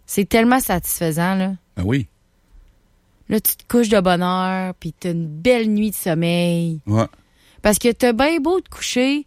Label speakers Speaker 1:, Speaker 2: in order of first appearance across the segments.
Speaker 1: C'est tellement satisfaisant, là.
Speaker 2: Ah oui.
Speaker 1: Là, tu te couches de bonne heure, puis t'as une belle nuit de sommeil.
Speaker 2: Ouais.
Speaker 1: Parce que t'as bien beau te coucher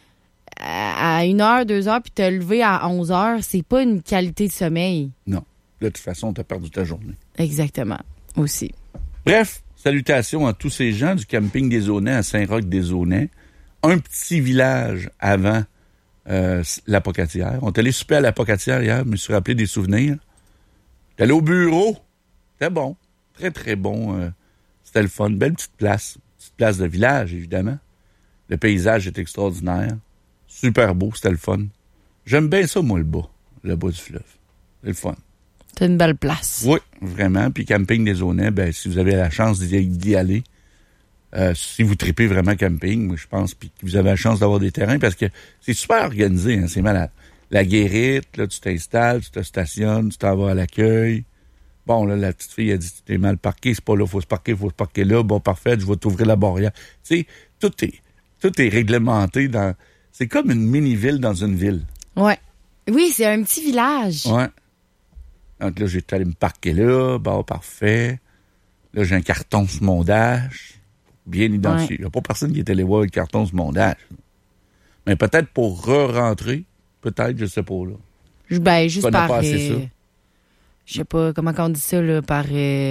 Speaker 1: à 1h, 2h, puis te lever à 11h, c'est pas une qualité de sommeil.
Speaker 2: Non. De toute façon, t'as perdu ta journée.
Speaker 1: Exactement. Aussi.
Speaker 2: Bref, salutations à tous ces gens du camping des Aunais à Saint-Roch-des-Aunais. Un petit village avant la Pocatière. On est allé souper à la Pocatière hier, je me suis rappelé des souvenirs. J'étais allé au bureau. C'était bon. Très, très bon. C'était le fun. Belle petite place. Petite place de village, évidemment. Le paysage est extraordinaire. Super beau, c'était le fun. J'aime bien ça, moi, le bas du fleuve. C'est le fun.
Speaker 1: C'est une belle place.
Speaker 2: Oui, vraiment. Puis Camping des Aunais, ben, si vous avez la chance d'y aller, si vous tripez vraiment camping, moi, je pense, puis que vous avez la chance d'avoir des terrains, parce que c'est super organisé, hein, c'est malade. La guérite, là, tu t'installes, tu te stationnes, tu t'en vas à l'accueil. Bon, là, la petite fille a dit, tu t'es mal parqué, c'est pas là, faut se parquer là. Bon, parfait, je vais t'ouvrir la barrière. Tu sais, tout est réglementé dans... C'est comme une mini-ville dans une ville.
Speaker 1: Ouais. Oui, c'est un petit village.
Speaker 2: Ouais. Donc là, j'étais allé me parquer là. Bon, parfait. Là, j'ai un carton sur mon dash. Bien identifié. Il n'y a pas personne qui est allé voir le carton sur mon dash. Mais peut-être pour re-rentrer. Peut-être, je sais pas, là.
Speaker 1: Ben, juste par...
Speaker 2: pas assez ça.
Speaker 1: Je sais pas comment on dit ça, là, par...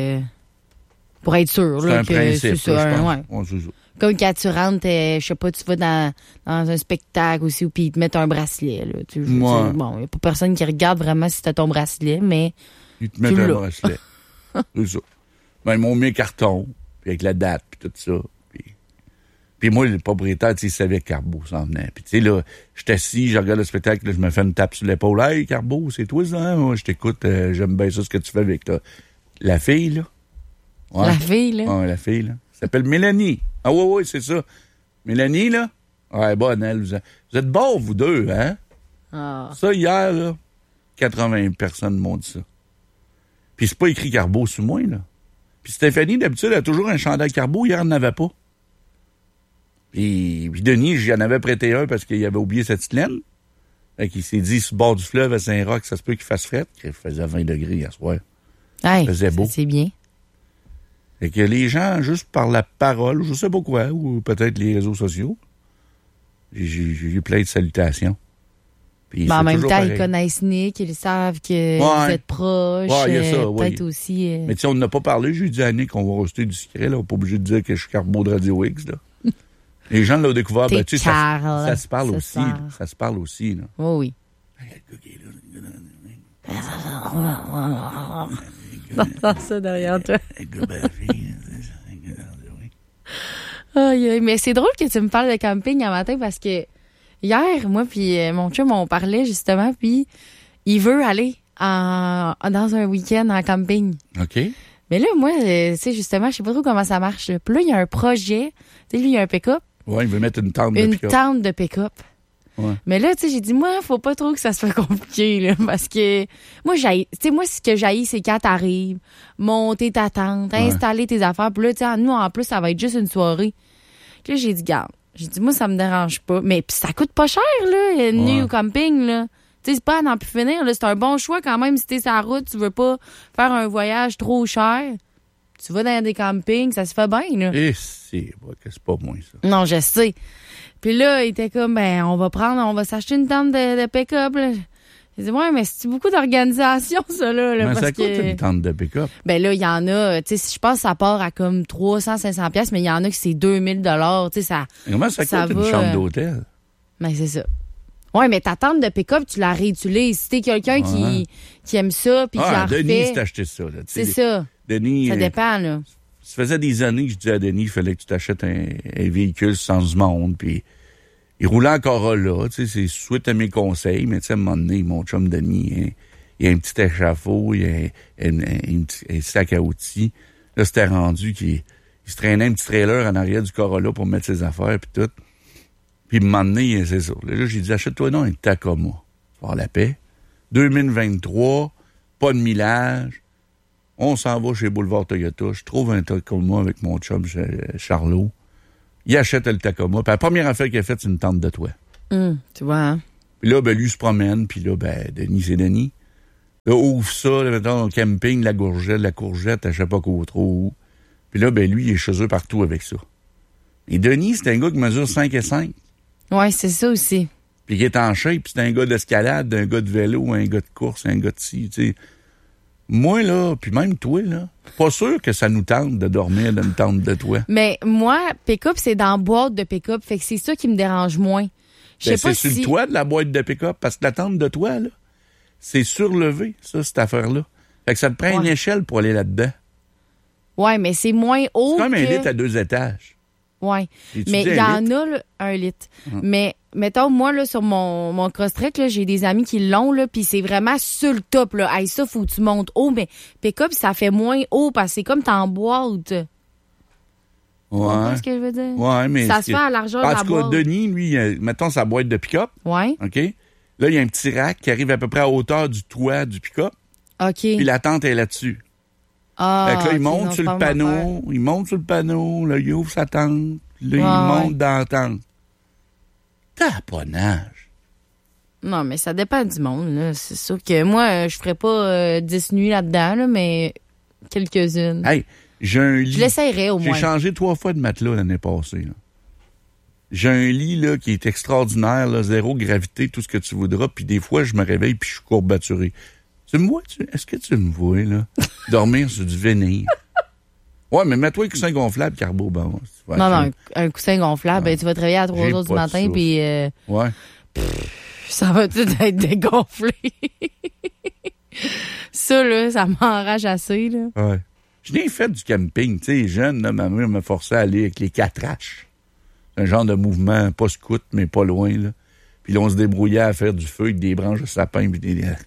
Speaker 1: pour être sûr,
Speaker 2: c'est
Speaker 1: là,
Speaker 2: un
Speaker 1: que
Speaker 2: principe,
Speaker 1: c'est ça.
Speaker 2: là, je pense.
Speaker 1: Ouais.
Speaker 2: Ouais, c'est ça.
Speaker 1: Comme quand tu rentres, je sais pas, tu vas dans un spectacle aussi, puis ils te mettent un bracelet, là. Bon, il n'y a pas personne qui regarde vraiment si t'as ton bracelet, mais...
Speaker 2: Ils te mettent un bracelet. C'est ça. Ben, ils m'ont mis un carton, puis avec la date, puis tout ça. Puis moi, le propriétaire, tu sais, il savait que Carbeau s'en venait. Puis tu sais, là, je suis assis, je regarde le spectacle, là, je me fais une tape sur l'épaule. « Hey, Carbeau, c'est toi, ça? Hein? Moi, je t'écoute, j'aime bien ça, ce que tu fais avec la fille, là. » Ouais.
Speaker 1: La fille, là?
Speaker 2: Ouais, la fille, là. Elle s'appelle Mélanie. Ah oui, c'est ça. Mélanie, là? Ouais, bonne, elle. Vous êtes bons, vous deux, hein?
Speaker 1: Ah.
Speaker 2: Ça, hier, là, 80 personnes m'ont dit ça. Puis c'est pas écrit Carbeau sur moi, là. Puis Stéphanie, d'habitude, elle a toujours un chandail Carbeau. Hier, elle n'en avait pas. Puis Denis, j'en avais prêté un parce qu'il avait oublié sa petite laine. Fait qu'il s'est dit, sur le bord du fleuve à Saint-Roch, ça se peut qu'il fasse fret. Il faisait 20 degrés hier soir.
Speaker 1: Hey,
Speaker 2: il faisait beau.
Speaker 1: C'est bien.
Speaker 2: Fait que les gens, juste par la parole, je sais pas quoi, ou peut-être les réseaux sociaux, j'ai eu plein de salutations. Puis
Speaker 1: en même temps,
Speaker 2: pareil.
Speaker 1: ils connaissent Nick, ils savent que vous êtes proches.
Speaker 2: Ouais, y a ça,
Speaker 1: peut-être aussi...
Speaker 2: Mais tu sais, on n'a pas parlé. J'ai dit à Nick qu'on va rester du secret. Là. On n'est pas obligé de dire que je suis Carbeau de Radio X. Là. Les gens l'ont découvert. Ben, tu sais, ça se parle aussi. Là. Ça se parle aussi. Là.
Speaker 1: Oh, oui. T'entends ça derrière toi. Mais c'est drôle que tu me parles de camping un matin parce que hier, moi puis mon chum, on parlait justement, puis il veut aller dans un week-end en camping.
Speaker 2: OK.
Speaker 1: Mais là, moi, tu sais, justement, je sais pas trop comment ça marche. Là. Puis là, il y a un projet. Tu sais, lui, il y a un pick-up.
Speaker 2: Oui, il veut mettre une tente de pick-up.
Speaker 1: Une tente de pick-up.
Speaker 2: Ouais.
Speaker 1: Mais là, tu sais, j'ai dit, moi, faut pas trop que ça soit compliqué, là, parce que moi, ce que j'haïs, c'est quand t'arrives, monter ta tente, installer tes affaires, puis là, tu sais, nous, en plus, ça va être juste une soirée. Puis là, j'ai dit, garde, moi, ça me dérange pas. Mais puis ça coûte pas cher, là, une nuit au camping, là. Tu sais, c'est pas à n'en plus finir, là. C'est un bon choix quand même si t'es sur la route, tu veux pas faire un voyage trop cher. Tu vas dans des campings, ça se fait bien, là.
Speaker 2: Et c'est pas moins ça.
Speaker 1: Non, je sais. Puis là, il était comme, on va s'acheter une tente de pick-up, là. J'ai dit, ouais, mais c'est beaucoup d'organisation, ça, là.
Speaker 2: Mais
Speaker 1: parce
Speaker 2: ça coûte
Speaker 1: que...
Speaker 2: une tente de pick-up.
Speaker 1: Ben là, il y en a, tu sais, je pense que ça part à comme 300-500$, mais il y en a qui c'est 2000$, tu sais, ça...
Speaker 2: Et comment ça coûte une chambre d'hôtel?
Speaker 1: Ben, c'est ça. Ouais, mais ta tente de pick-up, tu la réutilises. Si t'es quelqu'un qui aime ça, puis qui en refait...
Speaker 2: Denis s'est acheté ça, là.
Speaker 1: C'est ça.
Speaker 2: Denis...
Speaker 1: Ça dépend, là.
Speaker 2: Ça faisait des années que je disais à Denis qu'il fallait que tu t'achètes un véhicule sans monde, puis il roulait en Corolla, tu sais, c'est suite à mes conseils, mais tu sais, à un moment donné, mon chum Denis, il y a un petit échafaud, il y a un sac à outils. Là, c'était rendu qu'il se traînait un petit trailer en arrière du Corolla pour mettre ses affaires, puis tout. Puis, à un moment donné, c'est ça. Là, j'ai dit, achète-toi donc un Tacoma. Tu vas avoir la paix. 2023, pas de millage. On s'en va chez Boulevard Toyota. Je trouve un Tacoma avec mon chum Charlot. Il achète le Tacoma. Puis la première affaire qu'il a faite, c'est une tente de toit.
Speaker 1: Tu vois, hein?
Speaker 2: Puis là, lui se promène. Puis là, Denis, c'est Denis. Là, ouvre ça, là, mettons, au camping, la courgette, je sais pas quoi trop où. Puis là, ben lui, il est chez eux partout avec ça. Et Denis, c'est un gars qui mesure 5 et 5.
Speaker 1: Ouais, c'est ça aussi.
Speaker 2: Puis qui est en shape, puis c'est un gars d'escalade, un gars de vélo, un gars de course, un gars de ci, tu sais. Moi, là, puis même toi, là, pas sûr que ça nous tente de dormir dans une tente de toi.
Speaker 1: Mais moi, pick-up, c'est dans la boîte de pick-up. Fait que c'est ça qui me dérange moins. Je sais pas
Speaker 2: c'est
Speaker 1: si...
Speaker 2: sur le toit de la boîte de pick-up, parce que la tente de toi, là, c'est surlevé, ça, cette affaire-là. Fait que ça te prend une échelle pour aller là-dedans.
Speaker 1: Ouais, mais c'est moins haut
Speaker 2: c'est comme un
Speaker 1: que...
Speaker 2: lit à 2 étages.
Speaker 1: Ouais.
Speaker 2: Et tu
Speaker 1: Mais
Speaker 2: dis
Speaker 1: il y
Speaker 2: un
Speaker 1: en
Speaker 2: litre?
Speaker 1: a, là, 1 litre. Mais, mettons, moi, là, sur mon cross-trek, là, j'ai des amis qui l'ont, là, puis c'est vraiment sur le top, là. Hey, ça, faut que tu montes haut, mais pick-up, ça fait moins haut parce que c'est comme t'en boîte. Tu comprends ce que je veux dire?
Speaker 2: Ouais, mais...
Speaker 1: Ça se fait à la largeur de la
Speaker 2: en tout cas,
Speaker 1: boîte.
Speaker 2: Denis, lui, mettons sa boîte de pick-up,
Speaker 1: Ouais.
Speaker 2: OK? Là, il y a un petit rack qui arrive à peu près à hauteur du toit du pick-up,
Speaker 1: OK.
Speaker 2: puis la tente est là-dessus.
Speaker 1: Ah,
Speaker 2: Fait que là, il
Speaker 1: ok,
Speaker 2: monte
Speaker 1: non,
Speaker 2: sur
Speaker 1: c'est
Speaker 2: le
Speaker 1: pas mon affaire.
Speaker 2: panneau, là, il ouvre sa tente, là, il
Speaker 1: Ouais.
Speaker 2: monte dans la tente. Taponnage.
Speaker 1: Non, mais ça dépend du monde, là. C'est sûr que moi, je ferais pas 10 nuits là-dedans, là, mais quelques-unes.
Speaker 2: Hey, j'ai un lit.
Speaker 1: Je l'essayerais au
Speaker 2: J'ai
Speaker 1: moins.
Speaker 2: changé 3 fois de matelas l'année passée, là. J'ai un lit, là, qui est extraordinaire, là, 0 gravité, tout ce que tu voudras, puis des fois, je me réveille puis je suis courbaturé. Tu me vois, est-ce que tu me vois, là, dormir sur du vinyle? Ouais, mais mets-toi un coussin gonflable, Carbo, bon.
Speaker 1: Non, un coussin gonflable, ben, tu vas te réveiller à 3
Speaker 2: J'ai
Speaker 1: heures du
Speaker 2: pas de
Speaker 1: matin,
Speaker 2: souffle.
Speaker 1: puis
Speaker 2: Ouais.
Speaker 1: ça va tout être dégonflé. Ça, là, ça m'enrage assez, là.
Speaker 2: Ouais. Je n'ai fait du camping, tu sais, jeune, là, ma mère me forçait à aller avec les 4H. C'est un genre de mouvement, pas scout, mais pas loin, là. Puis là, on se débrouillait à faire du feu avec des branches de sapin. Puis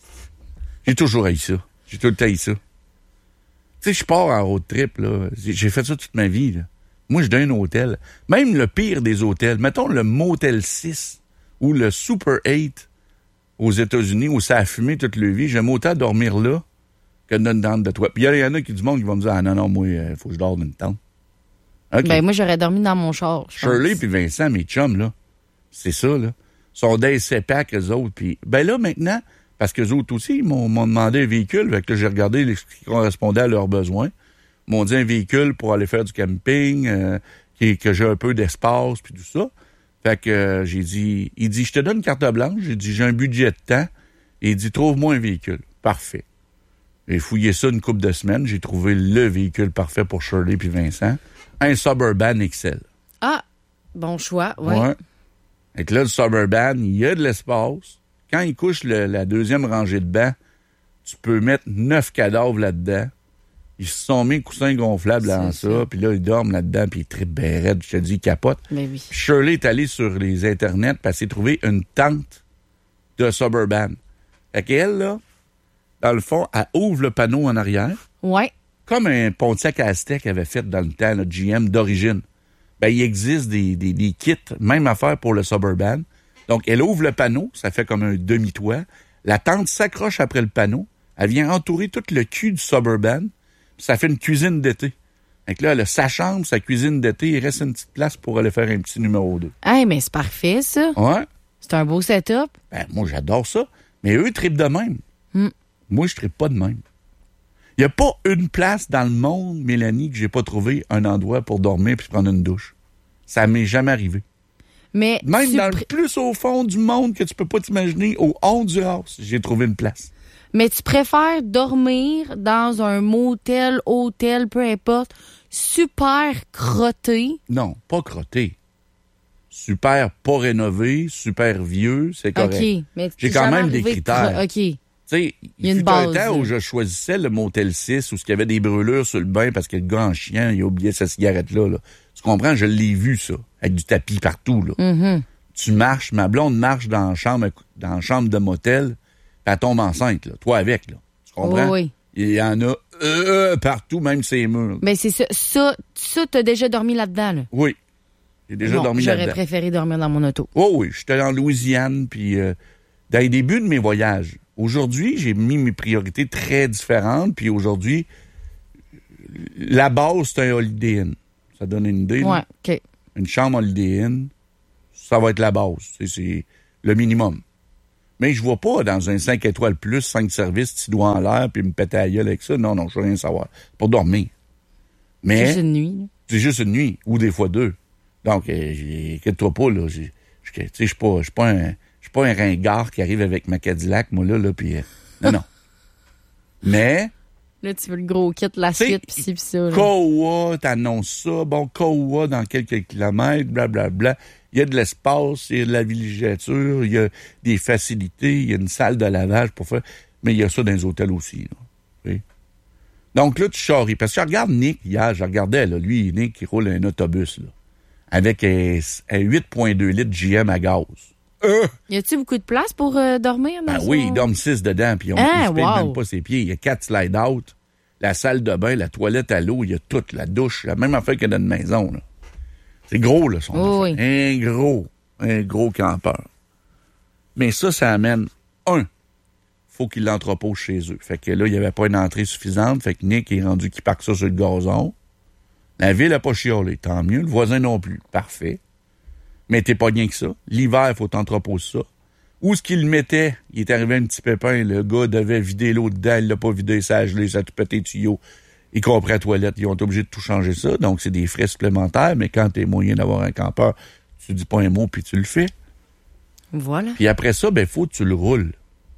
Speaker 2: J'ai toujours haï ça. J'ai tout le temps haï ça. Tu sais, je pars en road trip, là. J'ai fait ça toute ma vie, là. Moi, je donne un hôtel. Même le pire des hôtels, mettons le Motel 6 ou le Super 8 aux États-Unis où ça a fumé toute leur vie, j'aime autant dormir là que dans une tente de toi. Puis il y en a qui du monde qui vont me dire « Ah non, moi, il faut que je dors dans une tente. » Okay.
Speaker 1: Ben, moi, j'aurais dormi dans mon char, je pense.
Speaker 2: Shirley puis Vincent, mes chums, là, c'est ça, là. Sont des CEPAC, eux autres. Puis, ben là, maintenant, parce qu'eux autres aussi, ils m'ont demandé un véhicule. Fait que là, j'ai regardé ce qui correspondait à leurs besoins. Ils m'ont dit un véhicule pour aller faire du camping, que j'ai un peu d'espace, puis tout ça. Fait que j'ai dit, il dit, je te donne une carte blanche. J'ai dit, j'ai un budget de temps. Et il dit, trouve-moi un véhicule. Parfait. J'ai fouillé ça une couple de semaines. J'ai trouvé le véhicule parfait pour Shirley puis Vincent. Un Suburban XL.
Speaker 1: Ah, bon choix, ouais.
Speaker 2: Ouais. Fait que là, le Suburban, il y a de l'espace. Quand il couche la deuxième rangée de bancs, tu peux mettre 9 cadavres là-dedans. Ils se sont mis un coussin gonflable dans ça, puis là, ils dorment là-dedans, puis ils trippent bien raide. Je te dis, ils capotent.
Speaker 1: Mais oui.
Speaker 2: Puis Shirley est allée sur les internets, puis elle s'est trouvé une tente de Suburban. Fait qu'elle, là, dans le fond, elle ouvre le panneau en arrière,
Speaker 1: Ouais.
Speaker 2: comme un Pontiac Aztec avait fait dans le temps, le GM d'origine. Ben, il existe des kits, même affaire pour le Suburban. Donc, elle ouvre le panneau, ça fait comme un demi-toit. La tente s'accroche après le panneau. Elle vient entourer tout le cul du Suburban. Puis ça fait une cuisine d'été. Donc là, elle a sa chambre, sa cuisine d'été. Il reste une petite place pour aller faire un petit numéro 2.
Speaker 1: Hey, mais c'est parfait, ça.
Speaker 2: Ouais.
Speaker 1: C'est un beau setup.
Speaker 2: Ben, moi, j'adore ça. Mais eux trippent de même. Moi, je trippe pas de même. Il n'y a pas une place dans le monde, Mélanie, que j'ai pas trouvé un endroit pour dormir puis prendre une douche. Ça m'est jamais arrivé.
Speaker 1: Mais
Speaker 2: Même dans le plus au fond du monde que tu peux pas t'imaginer, au Honduras, j'ai trouvé une place.
Speaker 1: Mais tu préfères dormir dans un motel, hôtel, peu importe, super crotté.
Speaker 2: Non, pas crotté. Super pas rénové, super vieux, c'est correct.
Speaker 1: OK. Mais
Speaker 2: J'ai
Speaker 1: t'es
Speaker 2: quand
Speaker 1: jamais
Speaker 2: même des
Speaker 1: arrivé
Speaker 2: critères.
Speaker 1: OK.
Speaker 2: Tu sais,
Speaker 1: Il y a une
Speaker 2: fut un
Speaker 1: base,
Speaker 2: temps où
Speaker 1: là.
Speaker 2: je choisissais le Motel 6 où il y avait des brûlures sur le bain parce que le gars en chien, il a oublié sa cigarette-là. Là. Tu comprends? Je l'ai vu, ça, avec du tapis partout. Là.
Speaker 1: Mm-hmm.
Speaker 2: Tu marches, ma blonde marche dans la chambre de motel, puis elle tombe enceinte, là, toi avec. Là. Tu comprends?
Speaker 1: Oui.
Speaker 2: Il y en a partout, même ces murs.
Speaker 1: Mais c'est ça. Ça, t'as déjà dormi là-dedans, là.
Speaker 2: Oui. J'ai déjà
Speaker 1: Non,
Speaker 2: dormi
Speaker 1: j'aurais
Speaker 2: là-dedans.
Speaker 1: préféré dormir dans mon auto.
Speaker 2: Oh oui, j'étais en Louisiane, puis dans les débuts de mes voyages. Aujourd'hui, j'ai mis mes priorités très différentes, puis aujourd'hui, la base, c'est un Holiday Inn. Ça donne une idée,
Speaker 1: Ouais,
Speaker 2: là?
Speaker 1: OK.
Speaker 2: Une chambre Holiday Inn, ça va être la base. C'est le minimum. Mais je vois pas dans un 5 étoiles plus, 5 services, petit doigt en l'air, puis me péter la gueule avec ça. Non, je veux rien savoir. Pour dormir. Mais.
Speaker 1: Juste une nuit. Là.
Speaker 2: C'est juste une nuit, ou des fois 2. Donc, inquiète-toi pas, là. Tu sais, je suis pas un ringard qui arrive avec ma Cadillac, moi, là, puis. Non. Mais.
Speaker 1: Là, tu veux le gros kit, la suite, pis ci, pis ça.
Speaker 2: Kowa, t'annonces ça. Bon, Kowa, dans quelques kilomètres, blablabla. Il y a de l'espace, il y a de la villégiature, il y a des facilités, il y a une salle de lavage pour faire. Mais il y a ça dans les hôtels aussi, là. Oui. Donc là, tu charries. Parce que je regarde Nick, hier, je regardais, là, lui, Nick, il roule un autobus, là, avec un 8,2 litres GM à gaz.
Speaker 1: Y a-tu beaucoup de place pour dormir dans
Speaker 2: oui, il dorme 6 dedans, puis on ne même pas ses pieds. Il y a 4 slide-out, la salle de bain, la toilette à l'eau, il y a tout, la douche, la même affaire que dans une maison, là. C'est gros, là, son
Speaker 1: oui.
Speaker 2: Un gros campeur. Mais ça amène, faut qu'il l'entrepose chez eux. Fait que là, il n'y avait pas une entrée suffisante, fait que Nick est rendu qu'il parque ça sur le gazon. La ville n'a pas chiolé, tant mieux. Le voisin non plus. Parfait. Mais t'es pas bien que ça. L'hiver, il faut t'entreposer ça. Où est-ce qu'il le mettait? Il est arrivé un petit pépin. Le gars devait vider l'eau dedans. Il l'a pas vidé. Ça a gelé. Ça a tout pété les tuyaux. Y compris la toilette. Ils ont été obligés de tout changer ça. Donc, c'est des frais supplémentaires. Mais quand t'es moyen d'avoir un campeur, tu dis pas un mot puis tu le fais.
Speaker 1: Voilà.
Speaker 2: Puis après ça, faut que tu le roules.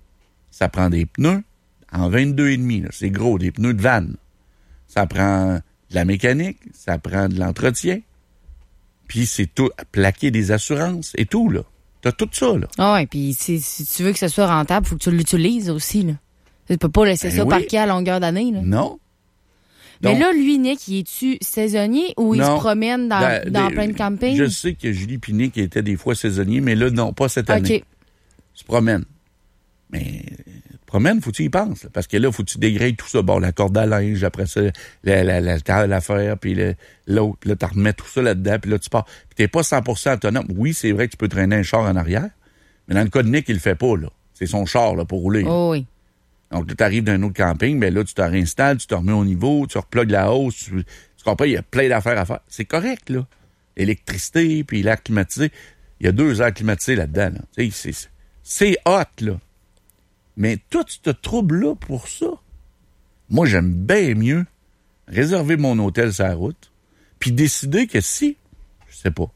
Speaker 2: Ça prend des pneus en 22,5. Là. C'est gros, des pneus de vanne. Ça prend de la mécanique. Ça prend de l'entretien. Puis c'est tout, plaquer des assurances et tout, là. T'as tout ça, là.
Speaker 1: Ah ouais, puis si tu veux que ce soit rentable, faut que tu l'utilises aussi, là. Tu peux pas laisser ça parquer à longueur d'année, là.
Speaker 2: Non.
Speaker 1: Mais là, lui, Nick, il est-tu saisonnier ou il se promène dans plein de campings?
Speaker 2: Je sais que Julie et Nick étaient des fois saisonniers, mais là, non, pas cette année.
Speaker 1: OK.
Speaker 2: Se promène. Mais promène, faut que tu y penses. Là, parce que là, faut que tu dégrades tout ça. Bon, la corde à linge, après ça, la table à faire, puis l'autre, puis là, tu remets tout ça là-dedans, puis là, tu pars. Puis t'es pas 100% autonome. Oui, c'est vrai que tu peux traîner un char en arrière, mais dans le cas de Nick, il le fait pas, là. C'est son char, là, pour rouler.
Speaker 1: Oh oui.
Speaker 2: Donc, là, tu arrives d'un autre camping, ben là, tu te réinstalles, tu te remets au niveau, tu replugues la hausse, tu comprends, il y a plein d'affaires à faire. C'est correct, là. L'électricité, puis l'air climatisé. Il y a 2 airs climatisés là-dedans, là. Tu sais, c'est hot, là. Mais tout ce trouble-là pour ça, moi, j'aime bien mieux réserver mon hôtel sur la route, puis décider que si, je sais pas,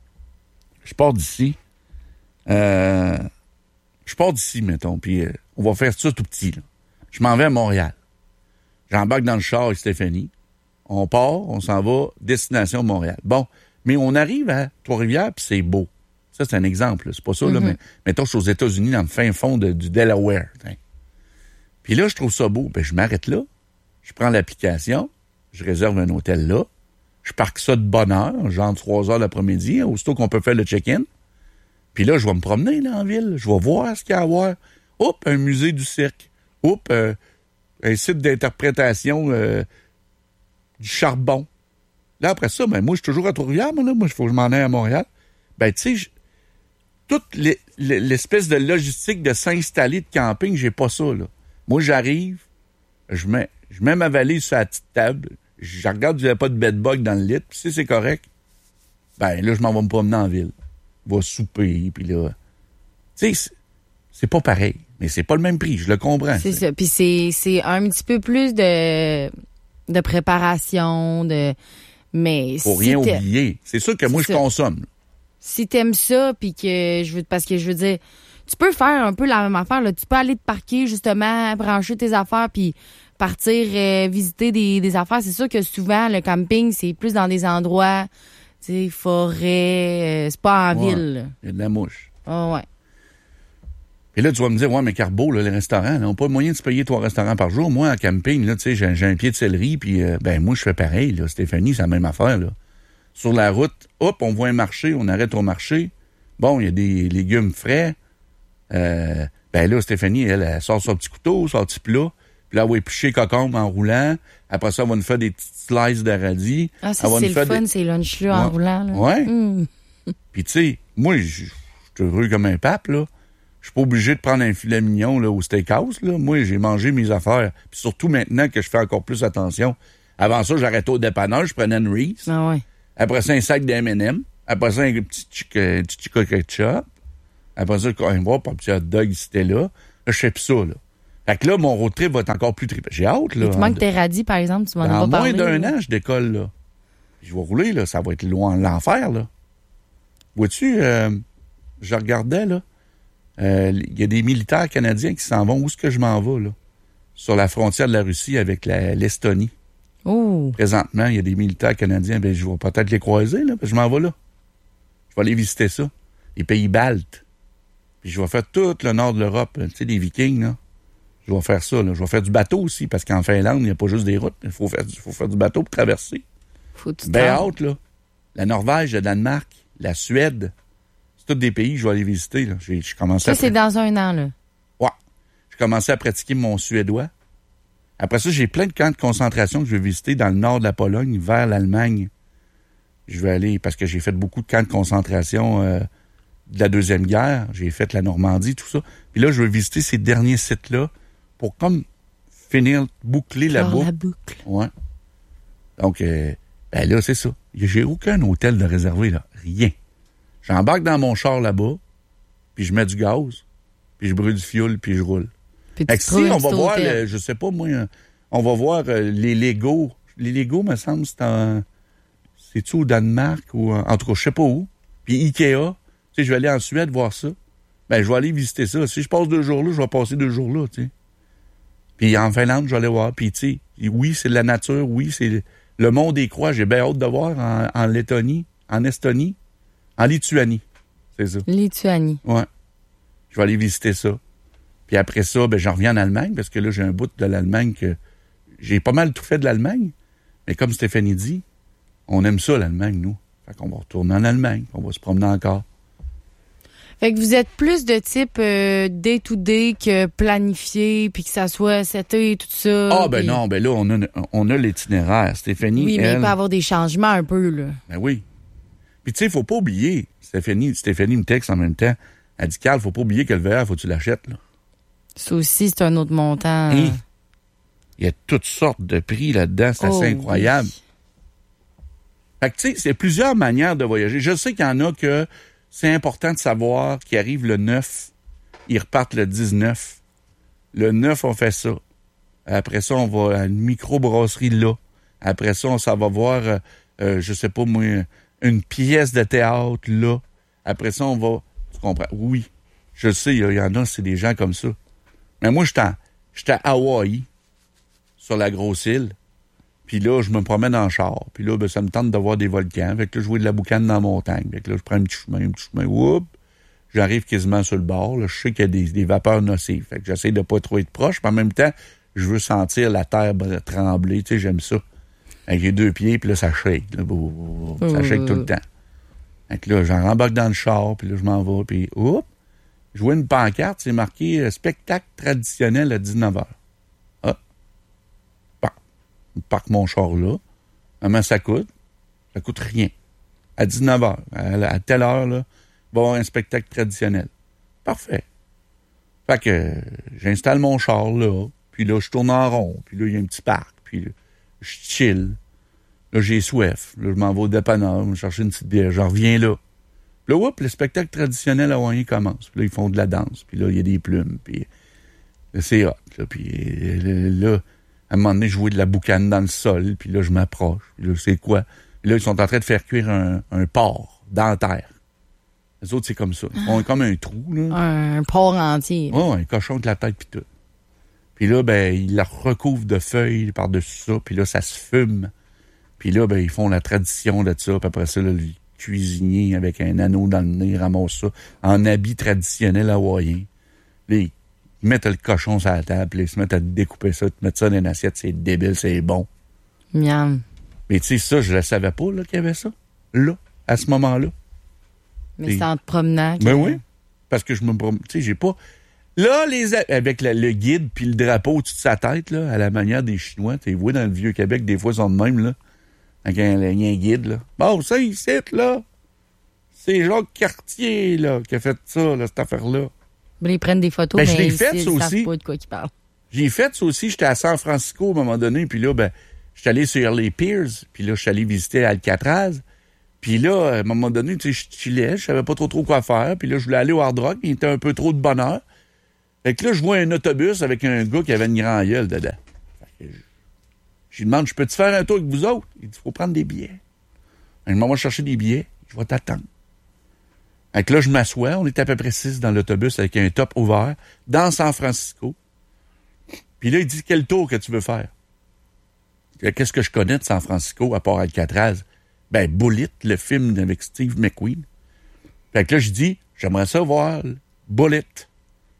Speaker 2: je pars d'ici, mettons, puis on va faire ça tout petit, là. Je m'en vais à Montréal. J'embarque dans le char avec Stéphanie. On part, on s'en va, destination Montréal. Bon, mais on arrive à Trois-Rivières, puis c'est beau. Ça, c'est un exemple. Là. C'est pas ça, là, mais mettons, je suis aux États-Unis, dans le fin fond du Delaware. Hein. Puis là, je trouve ça beau. Ben, je m'arrête là. Je prends l'application. Je réserve un hôtel là. Je parque ça de bonne heure, genre 3 heures l'après-midi, aussitôt qu'on peut faire le check-in. Puis là, je vais me promener là, en ville. Je vais voir ce qu'il y a à voir. Oups, un musée du cirque. Oups, un site d'interprétation du charbon. Là, après ça, ben, moi, je suis toujours à Trois-Rivières, moi, il faut que je m'en aille à Montréal. Ben, tu sais, toute l'espèce de logistique de s'installer de camping, j'ai pas ça, là. Moi, j'arrive, je mets ma valise sur la petite table, je regarde s'il n'y a pas de bedbug dans le lit, puis si c'est correct, ben là, je m'en vais me promener en ville. Je vais souper, puis là... Tu sais, c'est pas pareil, mais c'est pas le même prix, je le comprends.
Speaker 1: C'est ça, puis c'est un petit peu plus de préparation, mais
Speaker 2: faut rien oublier. C'est sûr que moi, je consomme.
Speaker 1: Si t'aimes ça, puis parce que je veux dire, tu peux faire un peu la même affaire, là. Tu peux aller te parquer, justement, brancher tes affaires, puis partir visiter des affaires. C'est sûr que souvent, le camping, c'est plus dans des endroits, tu sais, forêt, c'est pas en ville.
Speaker 2: Il y a de la mouche.
Speaker 1: Oh, ouais.
Speaker 2: Et là, tu vas me dire, ouais, mais Carbo, là, les restaurants, ils n'ont pas moyen de se payer 3 restaurants par jour. Moi, en camping, là, tu sais, j'ai un pied de céleri, puis moi, je fais pareil, là. Stéphanie, c'est la même affaire, là. Sur la route, hop, on voit un marché, on arrête au marché. Bon, il y a des légumes frais. Ben là, Stéphanie, elle sort son petit couteau, son petit plat. Puis là, elle va éplucher cocombe en roulant. Après ça, elle va nous faire des petites slices de radis.
Speaker 1: Ah, ça, c'est le fun, ces lunchs-là en roulant. Là.
Speaker 2: Ouais. Puis tu sais, moi, je suis heureux comme un pape, là. Je suis pas obligé de prendre un filet mignon là, au steakhouse. Là. Moi, j'ai mangé mes affaires. Puis surtout maintenant que je fais encore plus attention. Avant ça, j'arrêtais au dépanneur, je prenais une Reese.
Speaker 1: Ah ouais.
Speaker 2: Après ça, un sac de M&M. Après ça, un petit chicken ketchup. Après ça, quand même, voir, pas un petit hot dog, c'était là. Là, je fais plus ça, là. Fait que là, mon road trip va être encore plus trippant. J'ai hâte, là.
Speaker 1: Il te manque tes radis, par exemple, tu m'en as pas parlé.
Speaker 2: Dans moins d'un an, je décolle, là. Je vais rouler, là. Ça va être loin l'enfer, là. Vois-tu, je regardais, là. Il y a des militaires canadiens qui s'en vont. Où est-ce que je m'en vais, là? Sur la frontière de la Russie avec l'Estonie.
Speaker 1: Oh.
Speaker 2: Présentement, il y a des militaires canadiens. Ben, je vais peut-être les croiser, là, parce que je m'en vais là. Je vais aller visiter ça. Les pays baltes. Puis je vais faire tout le nord de l'Europe. Tu sais, les Vikings, là. Je vais faire ça, là. Je vais faire du bateau aussi, parce qu'en Finlande, il n'y a pas juste des routes. Il faut faire du bateau pour traverser. Ben haute, là. La Norvège, le Danemark, la Suède. C'est tous des pays que je vais aller visiter, là. J'ai commencé
Speaker 1: ça, c'est dans un an, là.
Speaker 2: Ouais. J'ai commencé à pratiquer mon suédois. Après ça, j'ai plein de camps de concentration que je vais visiter dans le nord de la Pologne, vers l'Allemagne. Je vais aller, parce que j'ai fait beaucoup de camps de concentration de la Deuxième Guerre. J'ai fait la Normandie, tout ça. Puis là, je vais visiter ces derniers sites-là pour comme boucler la boucle. Ouais. Donc, ben là, c'est ça. J'ai aucun hôtel de réservé, là. Rien. J'embarque dans mon char là-bas, puis je mets du gaz, puis je brûle du fioul, puis je roule. Fait que si on va voir, je sais pas moi, on va voir les Legos. Les Legos, me semble, c'est-tu au Danemark ou en tout cas, je sais pas où. Puis Ikea, tu sais, je vais aller en Suède voir ça. Ben, je vais aller visiter ça. Si je passe 2 jours là, je vais passer 2 jours là, tu sais. Puis en Finlande, je vais aller voir. Puis tu sais, oui, c'est de la nature, oui, c'est le monde des croix. J'ai bien hâte de voir en Lettonie, en Estonie, en Lituanie. C'est ça.
Speaker 1: Lituanie.
Speaker 2: Ouais. Je vais aller visiter ça. Puis après ça, ben, j'en reviens en Allemagne, parce que là, j'ai un bout de l'Allemagne que j'ai pas mal tout fait de l'Allemagne. Mais comme Stéphanie dit, on aime ça, l'Allemagne, nous. Fait qu'on va retourner en Allemagne, on va se promener encore.
Speaker 1: Fait que vous êtes plus de type day-to-day que planifié, puis que ça soit seté, tout ça.
Speaker 2: Ah, ben non, ben là, on a l'itinéraire. Stéphanie,
Speaker 1: oui, mais il peut y avoir des changements un peu, là.
Speaker 2: Ben oui. Puis tu sais, il faut pas oublier, Stéphanie me texte en même temps, elle dit, Carl, faut pas oublier que le VR, faut que tu l'achètes, là.
Speaker 1: Ça aussi, c'est un autre montant.
Speaker 2: Il y a toutes sortes de prix là-dedans, c'est assez incroyable. Oui. Fait que tu sais, c'est plusieurs manières de voyager. Je sais qu'il y en a que c'est important de savoir qu'ils arrivent le 9, ils repartent le 19. Le 9, on fait ça. Après ça, on va à une microbrasserie là. Après ça, on s'en va voir, je sais pas moi, une pièce de théâtre là. Après ça, on va... Tu comprends? Oui, je sais, il y en a, c'est des gens comme ça. Mais moi, j'étais à Hawaï, sur la grosse île. Puis là, je me promène en char. Puis là, ben, ça me tente de voir des volcans. Fait que là, je vois de la boucane dans la montagne. Fait que là, je prends un petit chemin. Whoop! J'arrive quasiment sur le bord. Là, je sais qu'il y a des vapeurs nocives. Fait que j'essaie de pas trop être proche. Puis en même temps, je veux sentir la terre trembler. Tu sais, j'aime ça. Avec les 2 pieds, puis là, ça shake. Là, ça shake tout le temps. Fait que là, j'en rembarque dans le char. Puis là, je m'en vais. Puis, oups! Je vois une pancarte, c'est marqué « Spectacle traditionnel à 19h ». Ah! Je parque mon char là. Comment ça coûte? Ça coûte rien. À 19h, à telle heure, là, il va y avoir un spectacle traditionnel. Parfait. Fait que j'installe mon char là, puis là, je tourne en rond, puis là, il y a un petit parc, puis là, je chill. Là, j'ai soif. Là, je m'en vais au dépanneur, je vais chercher une petite bière, je reviens là. Là, oups, le spectacle traditionnel hawaïen commence. Puis là, ils font de la danse. Puis là, il y a des plumes. Puis là, c'est hot. Là, puis là, à un moment donné, je vois de la boucane dans le sol. Puis là, je m'approche. Puis là, c'est quoi? Puis là, ils sont en train de faire cuire un porc dentaire. Les autres, c'est comme ça. Ils font comme un trou. Là.
Speaker 1: Un porc entier.
Speaker 2: Oui, un cochon de la tête puis tout. Puis là, ben, ils la recouvrent de feuilles par-dessus ça. Puis là, ça se fume. Puis là, ben, ils font la tradition de ça. Puis après ça, là, cuisinier avec un anneau dans le nez, ramasse ça, en habit traditionnel hawaïen. Là, ils mettent le cochon sur la table, puis ils se mettent à découper ça, te mettre ça dans une assiette, c'est débile, c'est bon.
Speaker 1: Miam.
Speaker 2: Mais tu sais, ça, je le savais pas, là, qu'il y avait ça. Là, à ce moment-là.
Speaker 1: Mais c'est en te promenant.
Speaker 2: Ben oui. Parce que je me promène, tu sais, j'ai pas... Là, avec le guide puis le drapeau au-dessus de sa tête, là, à la manière des Chinois, tu les vois dans le Vieux-Québec, des fois, ils sont de même, là. Avec un guide, là. Bon, ça, ici, là, c'est Jacques Cartier, là, qui a fait ça, là, cette affaire-là.
Speaker 1: Ben, ils prennent des photos,
Speaker 2: ben,
Speaker 1: mais
Speaker 2: je l'ai fait, ça
Speaker 1: ils
Speaker 2: aussi.
Speaker 1: savent pas de quoi ils parlent.
Speaker 2: J'ai fait ça aussi. J'étais à San Francisco, à un moment donné, puis là, ben, j'étais allé sur les piers, puis là, je suis allé visiter Alcatraz. Puis là, à un moment donné, tu sais, je chillais, je savais pas trop quoi faire. Puis là, je voulais aller au Hard Rock, mais il était un peu trop de bonheur. Fait que là, je vois un autobus avec un gars qui avait une grande gueule dedans. Fait que je lui demande, je peux-tu faire un tour avec vous autres? Il dit, faut prendre des billets. Je m'en vais chercher des billets, je vais t'attendre. Fait que là, je m'assois, on est à peu près 6 dans l'autobus avec un top ouvert, dans San Francisco. Puis là, il dit, quel tour que tu veux faire? Qu'est-ce que je connais de San Francisco, à part Alcatraz? Ben, Bullitt, le film avec Steve McQueen. Fait que là, je dis, j'aimerais ça voir Bullitt.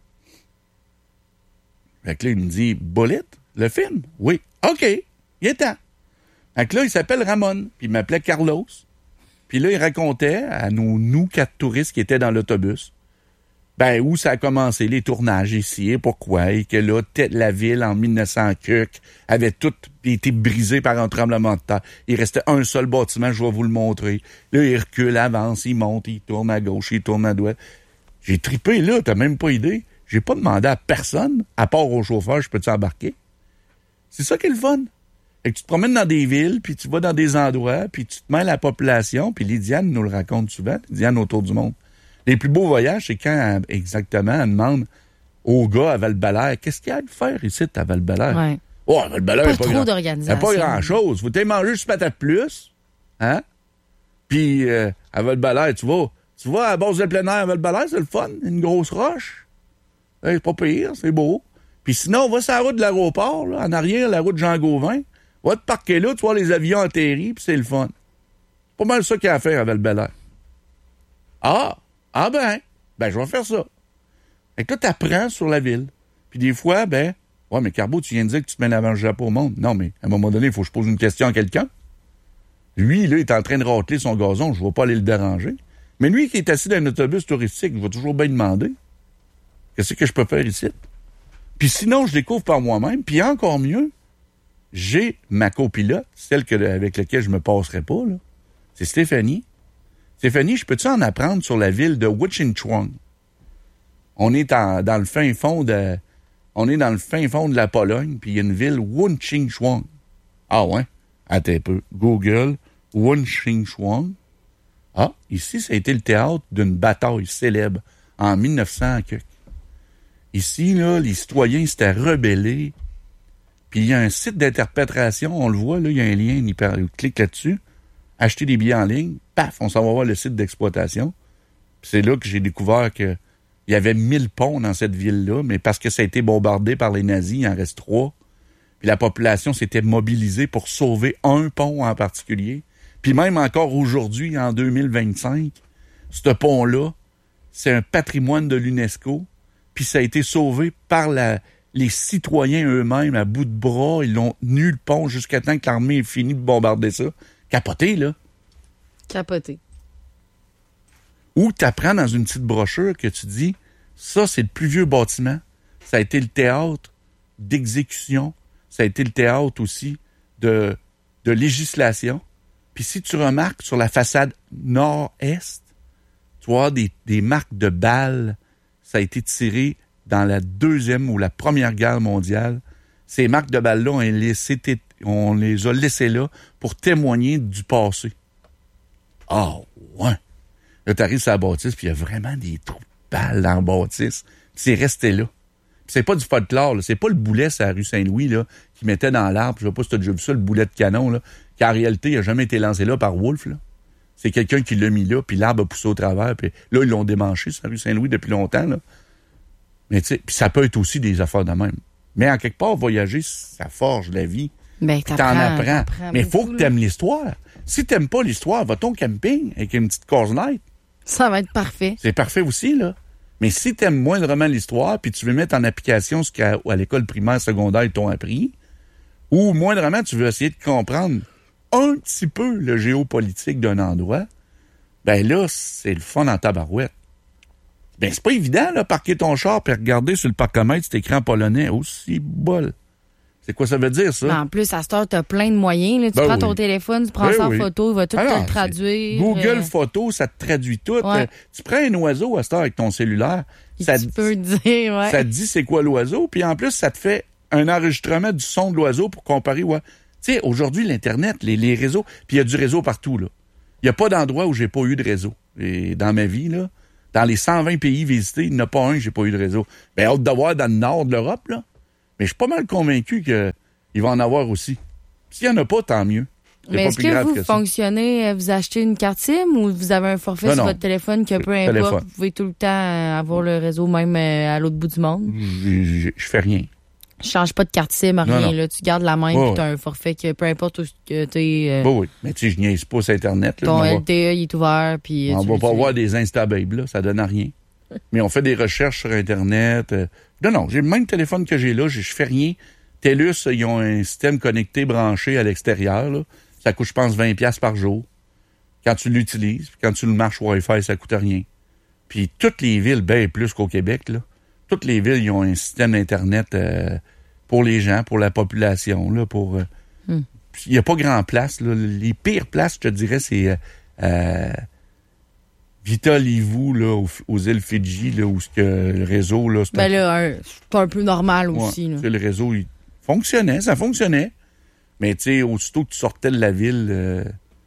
Speaker 2: Fait que là, il me dit, Bullitt, le film? Oui. OK, il est temps. Fait que là, il s'appelle Ramon, puis il m'appelait Carlos. Puis là, il racontait à nous 4 touristes qui étaient dans l'autobus, ben, où ça a commencé, les tournages ici, et pourquoi, et que là, la ville, en 1900 avait tout été brisé par un tremblement de terre. Il restait un seul bâtiment, je vais vous le montrer. Là, il recule, avance, il monte, il tourne à gauche, il tourne à droite. J'ai trippé, là, t'as même pas idée. J'ai pas demandé à personne, à part au chauffeur, je peux-tu embarquer? C'est ça qui est le fun. Fait que tu te promènes dans des villes, puis tu vas dans des endroits, puis tu te mêles à la population, puis Lydiane nous le raconte souvent, Lydiane autour du monde. Les plus beaux voyages, c'est quand, exactement, elle demande au gars à Val-Bélair, qu'est-ce qu'il y a à faire ici à Val-Bélair?
Speaker 1: Ouais.
Speaker 2: Oh, à Val-Bélair,
Speaker 1: pas trop d'organisation.
Speaker 2: Il n'y a pas grand-chose. Faut t'aimer manger juste patate plus, hein? Puis, à Val-Bélair, tu vas à la base de plein air à Val-Bélair, c'est le fun, une grosse roche. Hey, c'est pas pire, c'est beau. Puis sinon, on va sur la route de l'aéroport, là, en arrière, la route Jean-Gauvin. Va te parquer là, tu vois les avions atterris, puis c'est le fun. C'est pas mal ça qu'il y a à faire à Val-Bélair. Ah ben, je vais faire ça. Fait que là, t'apprends sur la ville. Puis des fois, ouais, mais Carbo, tu viens de dire que tu te mets avant le Japon au monde. Non, mais à un moment donné, il faut que je pose une question à quelqu'un. Lui, là, il est en train de racler son gazon, je ne vais pas aller le déranger. Mais lui qui est assis dans un autobus touristique, je vais toujours bien demander qu'est-ce que je peux faire ici. Puis sinon, je découvre par moi-même. Puis encore mieux, j'ai ma copilote, celle avec laquelle je me passerai pas, là. C'est Stéphanie. Stéphanie, je peux-tu en apprendre sur la ville de Wujinchuan? On est dans le fin fond de la Pologne, puis il y a une ville, Wujinchuan. Ah ouais? Attends un peu. Google, Wujinchuan. Ah, ici, ça a été le théâtre d'une bataille célèbre en 1900. Ici, là, les citoyens s'étaient rebellés. Puis il y a un site d'interprétation, on le voit, là, il y a un lien, clique là-dessus, acheter des billets en ligne, paf, on s'en va voir le site d'exploitation. Puis c'est là que j'ai découvert que il y avait 1000 ponts dans cette ville-là, mais parce que ça a été bombardé par les nazis, il en reste 3. Puis la population s'était mobilisée pour sauver un pont en particulier. Puis même encore aujourd'hui, en 2025, ce pont-là, c'est un patrimoine de l'UNESCO, puis ça a été sauvé par les citoyens eux-mêmes à bout de bras. Ils l'ont tenu le pont jusqu'à temps que l'armée ait fini de bombarder ça. Capoté, là.
Speaker 1: Capoté.
Speaker 2: Ou t'apprends dans une petite brochure que tu dis, ça, c'est le plus vieux bâtiment. Ça a été le théâtre d'exécution. Ça a été le théâtre aussi de législation. Puis si tu remarques sur la façade nord-est, tu vois des marques de balles. Ça a été tiré dans la Deuxième ou la Première Guerre mondiale. Ces marques de balles-là, on les a laissées là pour témoigner du passé. Ah, ouais. Là, t'arrives sur la bâtisse, puis il y a vraiment des trous de balles dans la bâtisse. Puis c'est resté là. Puis c'est pas du folklore, là. C'est pas le boulet sur la rue Saint-Louis, là, qui mettait dans l'arbre. Je sais pas si t'as déjà vu ça, le boulet de canon, là, qui en réalité, il a jamais été lancé là par Wolfe, là. C'est quelqu'un qui l'a mis là, puis l'arbre a poussé au travers, puis là, ils l'ont démanché sur la rue Saint-Louis depuis longtemps, là. Mais tu sais, puis ça peut être aussi des affaires de même. Mais en quelque part, voyager, ça forge la vie.
Speaker 1: Ben,
Speaker 2: t'en apprends. Mais il faut que t'aimes l'histoire. Si t'aimes pas l'histoire, va ton camping avec une petite Coors Light.
Speaker 1: Ça va être parfait.
Speaker 2: C'est parfait aussi, là. Mais si t'aimes moindrement l'histoire, puis tu veux mettre en application ce qu'à l'école primaire, secondaire, ils t'ont appris, ou moindrement, tu veux essayer de comprendre un petit peu le géopolitique d'un endroit, ben là, c'est le fun en tabarouette. Ben, c'est pas évident, là, parquer ton char et regarder sur le parcomètre cet écran polonais. Aussi bol. C'est quoi ça veut dire, ça?
Speaker 1: Ben, en plus, à cette heure, t'as plein de moyens. Là. Tu prends ton téléphone, tu prends ça en photo, il va tout te le traduire.
Speaker 2: Google Photo, ça te traduit tout.
Speaker 1: Ouais.
Speaker 2: Tu prends un oiseau à cette heure avec ton cellulaire.
Speaker 1: Ça peut dire, ouais.
Speaker 2: Ça te dit c'est quoi l'oiseau, puis en plus, ça te fait un enregistrement du son de l'oiseau pour comparer. Ouais. Tu sais, aujourd'hui, l'Internet, les réseaux, puis il y a du réseau partout, là. Il n'y a pas d'endroit où j'ai pas eu de réseau. Et dans ma vie, là, dans les 120 pays visités, il n'y en a pas un que j'ai pas eu de réseau. Ben, hâte de voir dans le nord de l'Europe, là. Mais je suis pas mal convaincu qu'il va en avoir aussi. S'il n'y en a pas, tant mieux.
Speaker 1: Mais est-ce que vous fonctionnez, vous achetez une carte SIM ou vous avez un forfait sur votre téléphone que peu importe, vous pouvez tout le temps avoir le réseau même à l'autre bout du monde?
Speaker 2: Je fais rien.
Speaker 1: Je change pas de carte SIM, rien. Non. Là, tu gardes la même et tu as un forfait que peu importe où tu es.
Speaker 2: Oui. Mais tu sais, je niaise pas sur Internet. Là,
Speaker 1: ton LTE, il est ouvert. Puis
Speaker 2: on va pas avoir des Instababes, là. Ça donne à rien. Mais on fait des recherches sur Internet. Non. J'ai le même téléphone que j'ai là. Je fais rien. TELUS, ils ont un système connecté branché à l'extérieur, là. Ça coûte, je pense, 20$ par jour. Quand tu l'utilises, quand tu le marches Wi-Fi, ça coûte rien. Puis toutes les villes, bien plus qu'au Québec, là, toutes les villes, ils ont un système d'Internet pour les gens, pour la population. Là, il n'y a pas grand place. Là. Les pires places, je te dirais, c'est Vita Levu, là, aux îles Fidji, là, où le réseau... Là,
Speaker 1: c'est un peu normal aussi. Là.
Speaker 2: Le réseau, ça fonctionnait. Mais tu sais, aussitôt que tu sortais de la ville,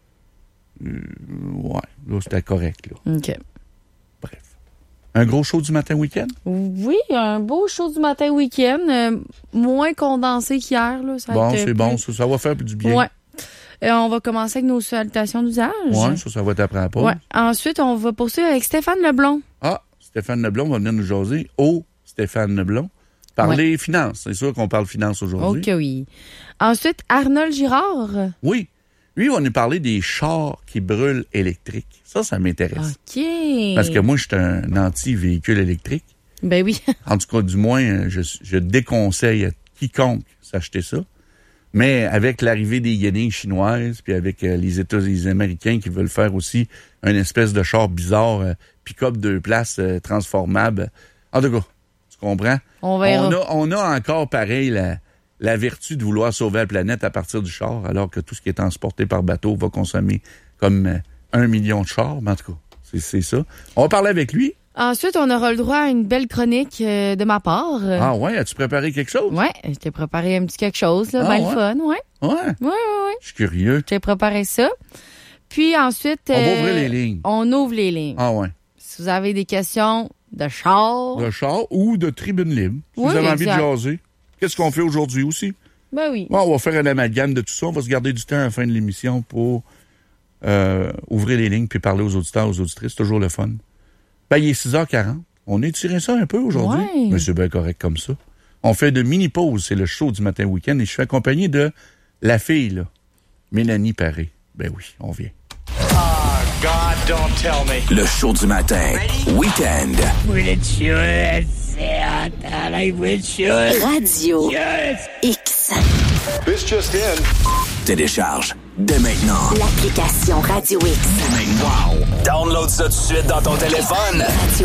Speaker 2: là, c'était correct. Là.
Speaker 1: OK.
Speaker 2: Bref. Un gros show du matin week-end?
Speaker 1: Oui, un beau show du matin week-end. Moins condensé qu'hier. Là,
Speaker 2: bon, ça va faire du bien.
Speaker 1: Ouais. On va commencer avec nos salutations d'usage.
Speaker 2: Oui, ça va être après la pause.
Speaker 1: Ouais. Ensuite, on va poursuivre avec Stéphane Leblond.
Speaker 2: Ah, Stéphane Leblond va venir nous jaser. Stéphane Leblond. Parler finances. C'est sûr qu'on parle finances aujourd'hui.
Speaker 1: OK, oui. Ensuite, Arnold Girard.
Speaker 2: Oui. Lui, on va nous parler des chars qui brûlent électriques. Ça m'intéresse.
Speaker 1: OK.
Speaker 2: Parce que moi, je suis un anti-véhicule électrique.
Speaker 1: Ben oui.
Speaker 2: En tout cas, du moins, je déconseille à quiconque s'acheter ça. Mais avec l'arrivée des guenilles chinoises, puis avec les Américains qui veulent faire aussi une espèce de char bizarre, pick-up 2 places, transformable. En tout cas, tu comprends?
Speaker 1: On
Speaker 2: a encore, pareil, la vertu de vouloir sauver la planète à partir du char, alors que tout ce qui est transporté par bateau va consommer comme 1 million de chars. Mais en tout cas, c'est ça. On va parler avec lui.
Speaker 1: Ensuite, on aura le droit à une belle chronique de ma part.
Speaker 2: Ah ouais? As-tu préparé quelque chose?
Speaker 1: Ouais, je t'ai préparé un petit quelque chose, là, le fun, ouais.
Speaker 2: Ouais? Je suis curieux.
Speaker 1: J'ai préparé ça. Puis ensuite...
Speaker 2: On va ouvrir les lignes.
Speaker 1: On ouvre les lignes.
Speaker 2: Ah ouais.
Speaker 1: Si vous avez des questions de char...
Speaker 2: De char ou de tribune libre. Si vous avez envie de jaser. Qu'est-ce qu'on fait aujourd'hui aussi?
Speaker 1: Ben oui.
Speaker 2: Bon, on va faire un amalgame de tout ça. On va se garder du temps à la fin de l'émission pour ouvrir les lignes puis parler aux auditeurs, aux auditrices. C'est toujours le fun. Ben, il est 6h40. On étirait ça un peu aujourd'hui.
Speaker 1: Ouais.
Speaker 2: Mais c'est bien correct comme ça. On fait de mini-pause. C'est le show du matin week-end. Et je suis accompagné de la fille, là, Mélanie Paré. Ben oui, on vient.
Speaker 3: God, don't tell me.
Speaker 4: Le show du matin. Week-end.
Speaker 5: Radio X.
Speaker 3: This just in.
Speaker 4: Télécharge dès maintenant
Speaker 5: L'application Radio X.
Speaker 4: Wow. Download ça tout de suite dans ton téléphone.